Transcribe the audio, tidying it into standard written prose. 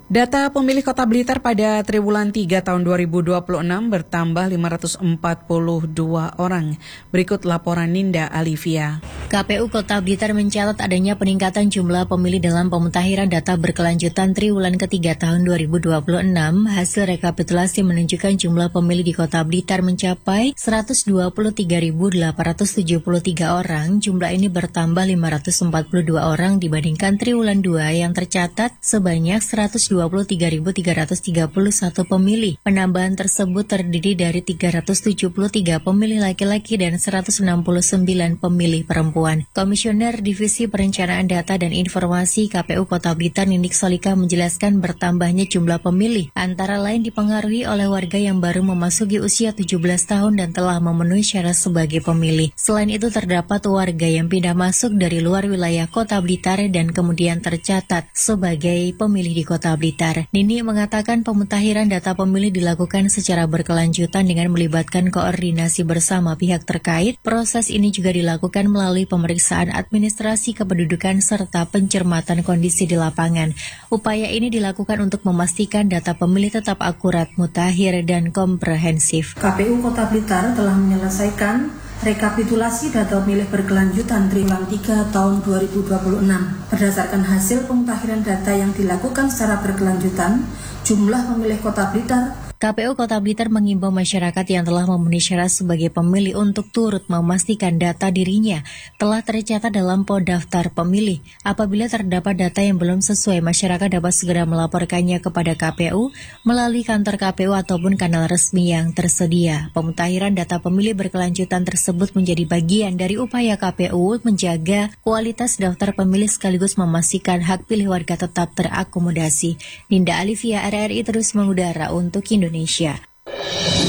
Data pemilih Kota Blitar pada triwulan 3 tahun 2026 bertambah 542 orang. Berikut laporan Ninda Alivia. KPU Kota Blitar mencatat adanya peningkatan jumlah pemilih dalam pemutahiran data berkelanjutan triwulan ketiga tahun 2026. Hasil rekapitulasi menunjukkan jumlah pemilih di Kota Blitar mencapai 123.873 orang. Jumlah ini bertambah 542 orang dibandingkan triwulan 2 yang tercatat sebanyak 123.331 pemilih. Penambahan tersebut terdiri dari 373 pemilih laki-laki dan 169 pemilih perempuan. Komisioner Divisi Perencanaan Data dan Informasi KPU Kota Blitar Nindik Solika menjelaskan bertambahnya jumlah pemilih antara lain dipengaruhi oleh warga yang baru memasuki usia 17 tahun dan telah memenuhi syarat sebagai pemilih. Selain itu terdapat warga yang pindah masuk dari luar wilayah Kota Blitar dan kemudian tercatat sebagai pemilih di Kota Blitar. Nini mengatakan pemutahiran data pemilih dilakukan secara berkelanjutan dengan melibatkan koordinasi bersama pihak terkait. Proses ini juga dilakukan melalui pemeriksaan administrasi kependudukan serta pencermatan kondisi di lapangan. Upaya ini dilakukan untuk memastikan data pemilih tetap akurat, mutakhir, dan komprehensif. KPU Kota Blitar telah menyelesaikan rekapitulasi data pemilih berkelanjutan triwulan 3 tahun 2026. Berdasarkan hasil pemutakhiran data yang dilakukan secara berkelanjutan, jumlah pemilih Kota Blitar KPU Kota Blitar mengimbau masyarakat yang telah memenuhi syarat sebagai pemilih untuk turut memastikan data dirinya telah tercatat dalam daftar pemilih. Apabila terdapat data yang belum sesuai, masyarakat dapat segera melaporkannya kepada KPU melalui kantor KPU ataupun kanal resmi yang tersedia. Pemutakhiran data pemilih berkelanjutan tersebut menjadi bagian dari upaya KPU menjaga kualitas daftar pemilih sekaligus memastikan hak pilih warga tetap terakomodasi. Ninda Alivia, RRI terus mengudara untuk Indonesia.